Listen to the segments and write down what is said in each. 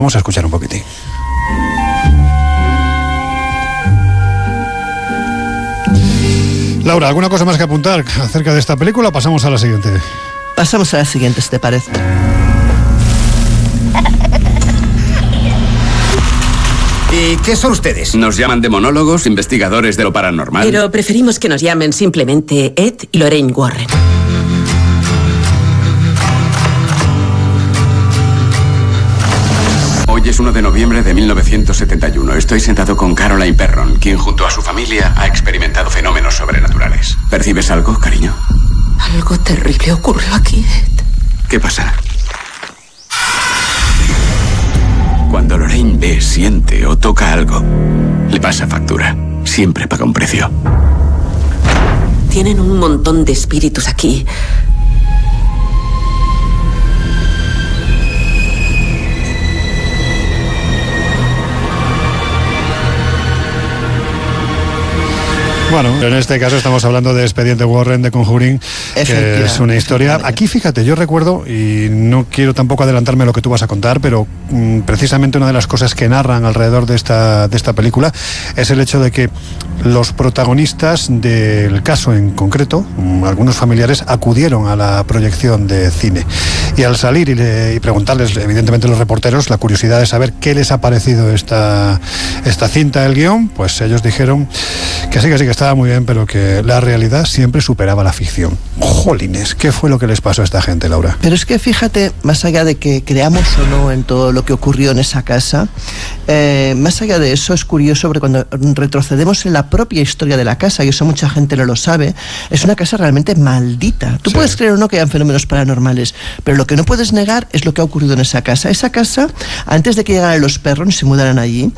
Vamos a escuchar un poquitín. Laura, ¿alguna cosa más que apuntar acerca de esta película? Pasamos a la siguiente. Pasamos a la siguiente, si te parece. ¿Y qué son ustedes? Nos llaman demonólogos, investigadores de lo paranormal. Pero preferimos que nos llamen simplemente Ed y Lorraine Warren. Hoy es 1 de noviembre de 1971. Estoy sentado con Caroline Perron, quien junto a su familia ha experimentado fenómenos sobrenaturales. ¿Percibes algo, cariño? Algo terrible ocurrió aquí, Ed. ¿Qué pasa? Cuando Lorraine ve, siente o toca algo, le pasa factura. Siempre paga un precio. Tienen un montón de espíritus aquí. Bueno, en este caso estamos hablando de Expediente Warren de Conjuring, que es una historia. Aquí, fíjate, yo recuerdo, y no quiero tampoco adelantarme a lo que tú vas a contar, pero precisamente una de las cosas que narran alrededor de esta película es el hecho de que los protagonistas del caso en concreto, algunos familiares, acudieron a la proyección de cine. Y al salir y preguntarles, evidentemente los reporteros, la curiosidad de saber qué les ha parecido esta cinta, el guión, pues ellos dijeron que sí, que estaba muy bien, pero que la realidad siempre superaba la ficción. Jolines, ¿qué fue lo que les pasó a esta gente, Laura? Pero es que fíjate, más allá de que creamos o no en todo lo que ocurrió en esa casa, más allá de eso es curioso porque cuando retrocedemos en la propia historia de la casa, y eso mucha gente no lo sabe, es una casa realmente maldita. Tú puedes creer o no que hayan fenómenos paranormales, pero lo que no puedes negar es lo que ha ocurrido en esa casa. Esa casa, antes de que llegaran los Perron y se mudaran allí,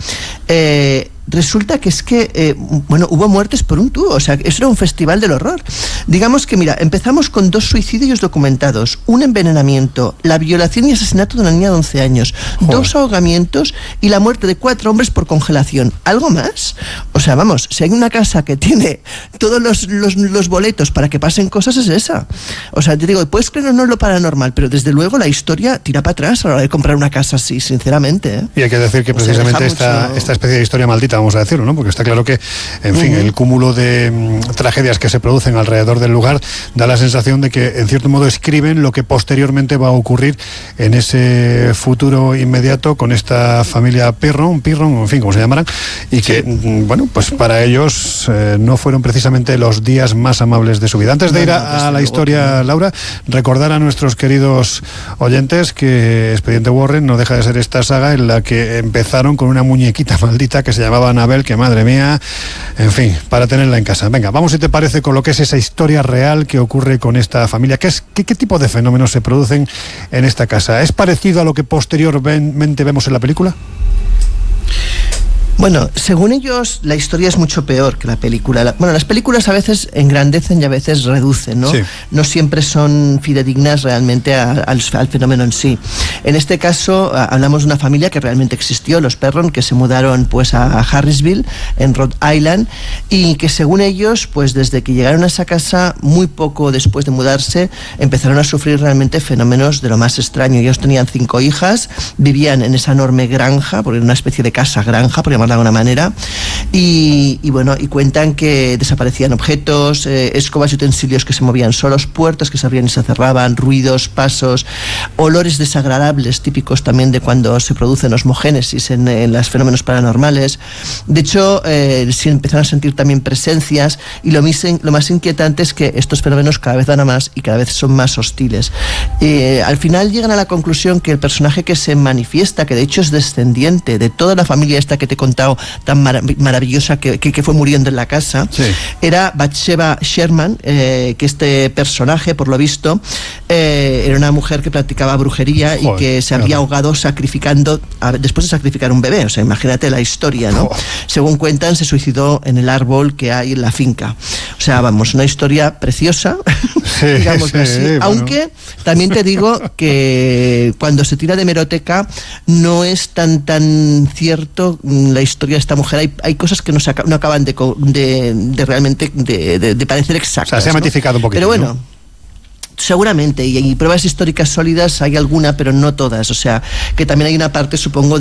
resulta que es que, hubo muertes por un tubo, o sea, eso era un festival del horror. Digamos que, mira, empezamos con 2 suicidios documentados, un envenenamiento, la violación y asesinato de una niña de 11 años, Joder. 2 ahogamientos y la muerte de 4 hombres por congelación. ¿Algo más? O sea, vamos, si hay una casa que tiene todos los boletos para que pasen cosas, es esa. O sea, te digo, puedes creer o no en lo paranormal, pero desde luego la historia tira para atrás a la hora de comprar una casa así, sinceramente, ¿eh? Y hay que decir que precisamente esta especie de historia maldita, vamos a decirlo, ¿no? Porque está claro que, en fin, el cúmulo de tragedias que se producen alrededor del lugar da la sensación de que, en cierto modo, escriben lo que posteriormente va a ocurrir en ese futuro inmediato con esta familia Perron, en fin, como se llamarán, y que, bueno, pues para ellos no fueron precisamente los días más amables de su vida. Antes de ir a la historia, Laura, recordar a nuestros queridos oyentes que Expediente Warren no deja de ser esta saga en la que empezaron con una muñequita maldita que se llamaba Annabelle, que madre mía, en fin, para tenerla en casa. Venga, vamos, si te parece, con lo que es esa historia real que ocurre con esta familia. ¿Qué tipo de fenómenos se producen en esta casa? ¿Es parecido a lo que posteriormente vemos en la película? Bueno, según ellos, la historia es mucho peor que la película. Las películas a veces engrandecen y a veces reducen, ¿no? Sí. No siempre son fidedignas realmente al fenómeno en sí. En este caso, hablamos de una familia que realmente existió, los Perron, que se mudaron pues a Harrisville, en Rhode Island, y que según ellos, pues desde que llegaron a esa casa, muy poco después de mudarse, empezaron a sufrir realmente fenómenos de lo más extraño. Ellos tenían 5 hijas, vivían en esa enorme granja, porque era una especie de casa-granja, por llamarla de alguna manera, y cuentan que desaparecían objetos, escobas y utensilios que se movían solos, puertas que se abrían y se cerraban, ruidos, pasos, olores desagradables típicos también de cuando se producen osmogénesis en los fenómenos paranormales. De hecho, se empezaron a sentir también presencias, y lo más inquietante es que estos fenómenos cada vez dan a más y cada vez son más hostiles. Al final llegan a la conclusión que el personaje que se manifiesta, que de hecho es descendiente de toda la familia esta que te he contado, tan maravillosa que fue muriendo en la casa, sí, era Bathsheba Sherman, que este personaje, por lo visto, era una mujer que practicaba brujería. Joder, y que se había ahogado después de sacrificar un bebé. O sea, imagínate la historia, ¿no? Joder. Según cuentan, se suicidó en el árbol que hay en la finca. O sea, vamos, una historia preciosa, sí, digamos así. Bueno. Aunque también te digo que cuando se tira de hemeroteca no es tan cierto la historia de esta mujer. Hay cosas que no acaban de realmente de parecer exactas. O sea, se ha matificado un poquito. Pero bueno, ¿no? Seguramente, y pruebas históricas sólidas hay alguna, pero no todas. O sea, que también hay una parte, supongo,